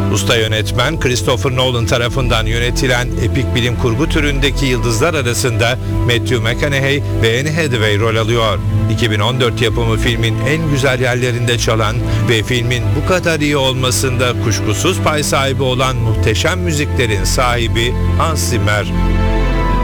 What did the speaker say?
Usta yönetmen Christopher Nolan tarafından yönetilen epik bilim kurgu türündeki yıldızlar arasında Matthew McConaughey ve Anne Hathaway rol alıyor. 2014 yapımı filmin en güzel yerlerinde çalan ve filmin bu kadar iyi olmasında kuşkusuz pay sahibi olan muhteşem müziklerin sahibi Hans Zimmer.